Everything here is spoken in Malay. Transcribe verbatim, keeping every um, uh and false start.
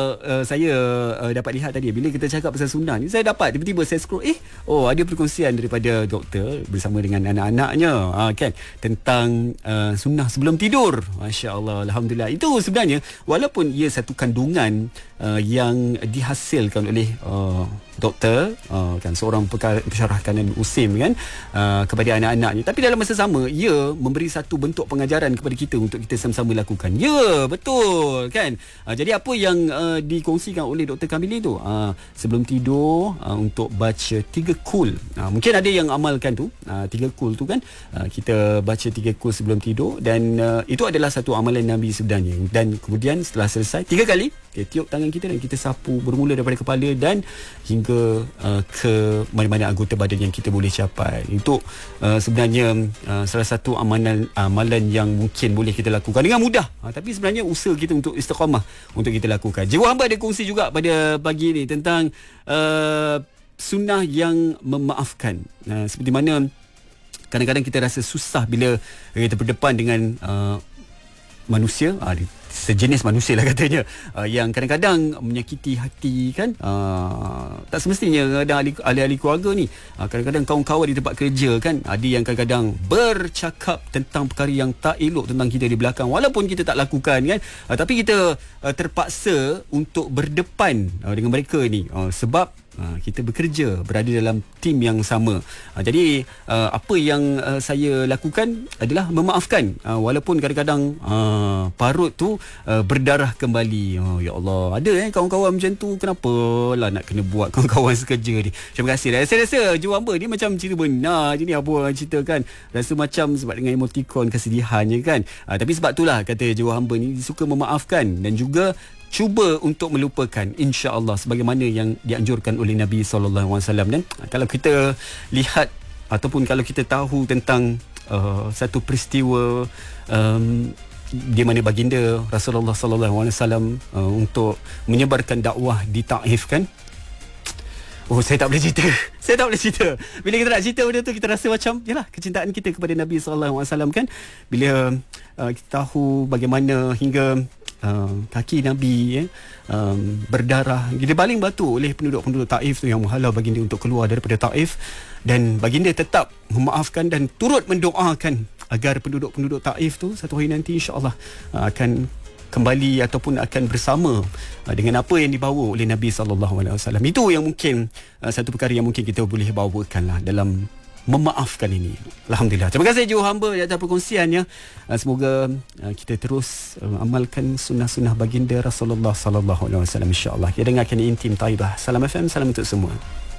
uh, saya uh, dapat lihat tadi, bila kita cakap pasal sunnah ni, saya dapat tiba-tiba saya scroll, eh oh ada perkongsian daripada doktor bersama dengan anak-anaknya, uh, kan, tentang uh, sunnah sebelum tidur. Masya-Allah, alhamdulillah. Itu sebenarnya walaupun ia satu kandungan uh, yang dihasilkan oleh uh, doktor, uh, kan, seorang pensyarah kanan USIM, kan, uh, kepada anak-anaknya, tapi dalam masa sama ia memberi satu bentuk pengajaran kepada kita untuk kita sama-sama lakukan. Ya, betul, kan. Uh, jadi apa yang uh, dikongsikan oleh Doktor Kamili tu, uh, sebelum tidur uh, untuk baca tiga kul. Uh, mungkin ada yang amalkan tu, uh, tiga kul tu, kan. Uh, kita baca tiga kul sebelum tidur, dan uh, itu adalah satu amalan Nabi sebenarnya. Dan kemudian setelah selesai tiga kali, kita tiup tangan kita dan kita sapu bermula daripada kepala dan hingga uh, ke mana-mana anggota badan yang kita boleh capai. Itu uh, sebenarnya uh, salah satu amalan amalan yang mungkin boleh kita lakukan dengan mudah. Uh, tapi sebenarnya usaha kita untuk istiqamah untuk kita lakukan. Jiwa Hamba ada kongsi juga pada pagi ini tentang uh, sunnah yang memaafkan. Uh, seperti mana kadang-kadang kita rasa susah bila kita berdepan dengan uh, manusia, uh, sejenis manusia lah katanya, uh, yang kadang-kadang menyakiti hati, kan. Uh, tak semestinya ada ahli, ahli-ahli keluarga ni, uh, kadang-kadang kawan-kawan di tempat kerja, kan, ada yang kadang-kadang bercakap tentang perkara yang tak elok tentang kita di belakang, walaupun kita tak lakukan, kan, uh, tapi kita uh, terpaksa untuk berdepan uh, dengan mereka ni, uh, sebab Uh, kita bekerja berada dalam tim yang sama. Uh, jadi uh, apa yang uh, saya lakukan adalah memaafkan, uh, walaupun kadang-kadang uh, parut tu uh, berdarah kembali. Oh, ya Allah, ada eh kawan-kawan macam tu. Kenapa lah nak kena buat kawan-kawan sekerja ni? Terima kasih. Saya rasa Jiwa Hamba ni macam cerita benar je ni, apa orang cerita, kan. Rasa macam sebab dengan emotikon kesedihannya, kan. Uh, tapi sebab itulah kata Jiwa Hamba ni suka memaafkan dan juga cuba untuk melupakan, insya-Allah, sebagaimana yang dianjurkan oleh Nabi sallallahu alaihi wasallam. Dan kalau kita lihat ataupun kalau kita tahu tentang uh, satu peristiwa um, di mana baginda Rasulullah sallallahu alaihi wasallam uh, untuk menyebarkan dakwah di Taif, kan. Oh, saya tak boleh cerita. Saya tak boleh cerita. Bila kita nak cerita benda tu, kita rasa macam, yalah, kecintaan kita kepada Nabi sallallahu alaihi wasallam, kan. Bila uh, kita tahu bagaimana hingga Uh, kaki Nabi, eh, um, berdarah, dia baling batu oleh penduduk-penduduk Taif tu yang menghalau baginda untuk keluar daripada Taif, dan baginda tetap memaafkan dan turut mendoakan agar penduduk-penduduk Taif tu satu hari nanti insya-Allah uh, akan kembali ataupun akan bersama uh, dengan apa yang dibawa oleh Nabi sallallahu alaihi wasallam. Itu yang mungkin uh, satu perkara yang mungkin kita boleh bawakanlah dalam memaafkan ini. Alhamdulillah. Terima kasih Jiwa Hamba di atas perkongsiannya. Semoga uh, kita terus uh, amalkan sunnah-sunnah baginda Rasulullah sallallahu alaihi wasallam, insya-Allah. Kita dengarkan Intim Taibah. Salam F M, salam untuk semua.